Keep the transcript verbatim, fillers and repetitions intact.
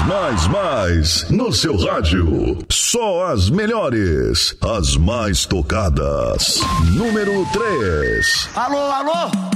mais, mais no seu rádio. Só as melhores, as mais tocadas. Número três. Alô, alô?